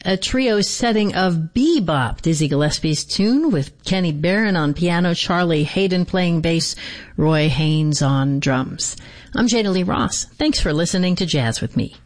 a trio setting of Bebop, Dizzy Gillespie's tune, with Kenny Barron on piano, Charlie Hayden playing bass, Roy Haynes on drums. I'm Jada Lee Ross. Thanks for listening to Jazz with Me.